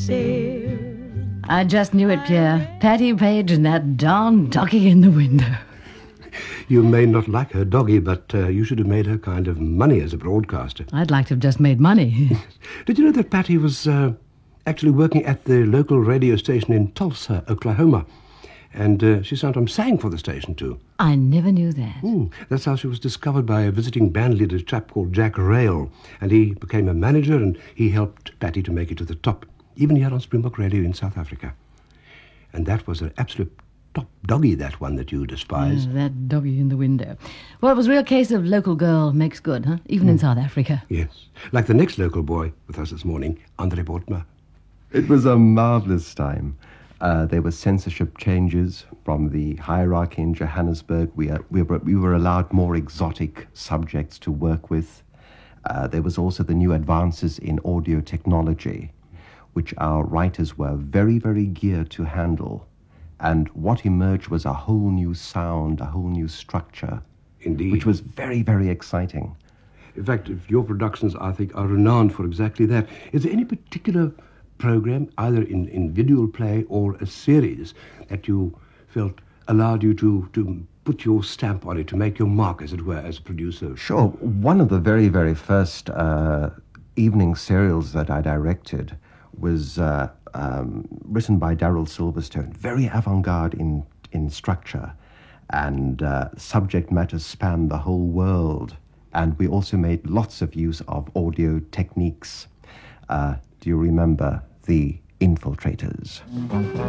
sincere. I just knew it, Pierre. Patty Page and that darn doggy in the window. You may not like her doggy, but you should have made her kind of money as a broadcaster. I'd like to have just made money. Did you know that Patty was actually working at the local radio station in Tulsa, Oklahoma? And she sometimes sang for the station, too. I never knew that. That's how she was discovered by a visiting band leader, a chap called Jack Rail. And he became a manager, and he helped Patty to make it to the top, even here on Springbok Radio in South Africa. And that was an absolute top doggy, that one that you despise. That doggy in the window. Well, it was a real case of local girl makes good, huh? Even in South Africa. Yes. Like the next local boy with us this morning, Andre Bortma. It was a marvellous time. There were censorship changes from the hierarchy in Johannesburg. We were allowed more exotic subjects to work with. There was also the new advances in audio technology, which our writers were very, very geared to handle. And what emerged was a whole new sound, a whole new structure. Indeed. Which was very, very exciting. In fact, your productions, I think, are renowned for exactly that. Is there any particular program, either in video play or a series, that you felt allowed you to put your stamp on it, to make your mark, as it were, as a producer? Sure. One of the very, very first evening serials that I directed was written by Daryl Silverstone, very avant-garde in structure, and subject matter spanned the whole world. And we also made lots of use of audio techniques. Do you remember The Infiltrators?